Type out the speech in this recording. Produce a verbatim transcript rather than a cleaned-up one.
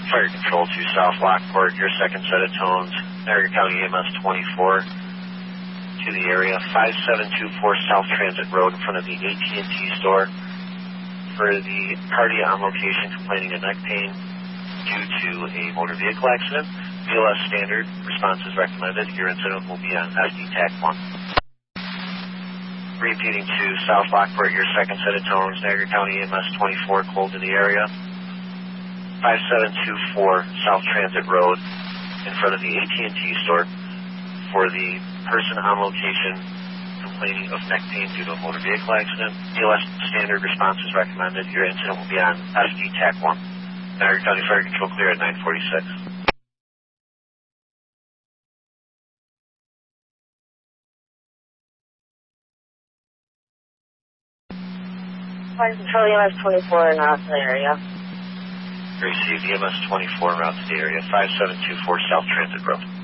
Fire Control to South Lockport, your second set of tones, Niagara County E M S twenty-four to the area, five seven two four South Transit Road in front of the A T and T store for the party on location complaining of neck pain due to a motor vehicle accident. B L S standard response is recommended. Your incident will be on S D T A C one. Repeating to South Lockport, your second set of tones, Niagara County E M S twenty-four, cold in the area, five seven two four South Transit Road in front of the A T and T store for the person on location complaining of neck pain due to a motor vehicle accident. B L S standard response is recommended. Your incident will be on S D T A C one. Niagara County Fire Control clear at nine forty-six. Fire Control E M S twenty-four in the area. Receive E M S twenty-four route to the area, five seven two four South Transit Road.